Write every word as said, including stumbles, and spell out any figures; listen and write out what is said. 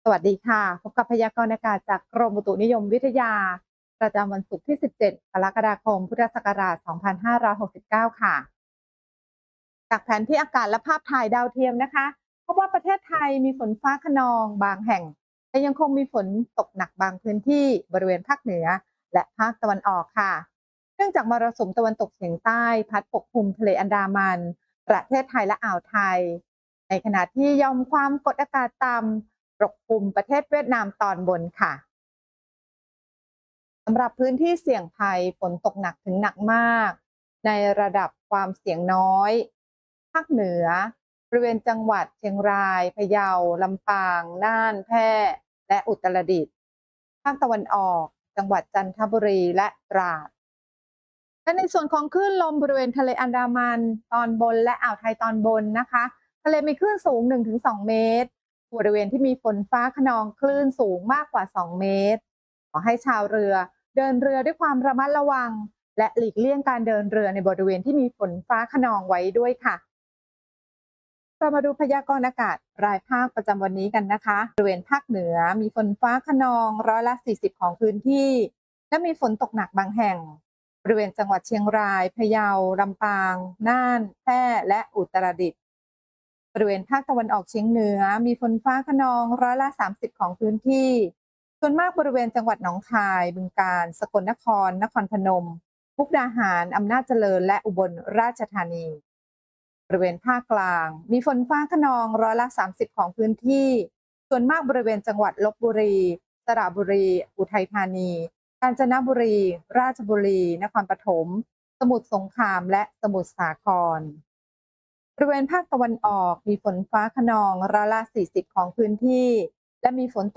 สวัสดีค่ะพบกับพยากรณ์อากาศจากกรมอุตุนิยมวิทยาประจำวันศุกร์ที่ สิบเจ็ด กรกฎาคม พุทธศักราช สองพันห้าร้อยหกสิบเก้า ค่ะจากแผนที่อากาศและภาพถ่ายดาวเทียมนะคะพบว่าประเทศไทยมีฝนฟ้าคะนองบางแห่งแต่ยังคงมีฝนตกหนักบางพื้นที่บริเวณภาคเหนือและภาคตะวันออกค่ะเนื่องจากมรสุมตะวันตกเฉียงใต้พัดปกคลุมทะเลอันดามันประเทศไทยและอ่าวไทยในขณะที่ยอมความกดอากาศต่ำปกคลุมประเทศเวียดนามตอนบนค่ะสำหรับพื้นที่เสี่ยงภัยฝนตกหนักถึงหนักมากในระดับความเสี่ยงน้อยภาคเหนือบริเวณจังหวัดเชียงรายพะเยาลำปางน่านแพร่และอุตรดิตถ์ภาคตะวันออกจังหวัดจันทบุรีและตราดและในส่วนของคลื่นลมบริเวณทะเลอันดามันตอนบนและอ่าวไทยตอนบนนะคะทะเลมีคลื่นสูง หนึ่งถึงสอง เมตรบริเวณที่มีฝนฟ้าคะนองคลื่นสูงมากกว่าสองเมตรขอให้ชาวเรือเดินเรือด้วยความระมัดระวังและหลีกเลี่ยงการเดินเรือในบริเวณที่มีฝนฟ้าคะนองไว้ด้วยค่ะเรามาดูพยากรณ์อากาศรายภาคประจำวันนี้กันนะคะบริเวณภาคเหนือมีฝนฟ้าคะนองร้อยละสี่สิบของพื้นที่และมีฝนตกหนักบางแห่งบริเวณจังหวัดเชียงรายพะเยาลำปางน่านแพร่และอุตรดิตถ์บริเวณภาคตะวันออกเฉียงเหนือมีฝนฟ้าคะนองร้อยละสามสิบของพื้นที่ส่วนมากบริเวณจังหวัดหนองคายบึงกาฬสกลนครนครพนมมุกดาหารอำนาจเจริญและอุบลราชธานีบริเวณภาคกลางมีฝนฟ้าคะนองร้อยละสามสิบของพื้นที่ส่วนมากบริเวณจังหวัดลพบุรีสระบุรีอุทัยธานีกาญจนบุรีราชบุรีนครปฐมสมุทรสงครามและสมุทรสาครบริเวณภาคตะวันออกมีฝนฟ้าคะนองร้อยละสี่สิบของพื้นที่และมีฝน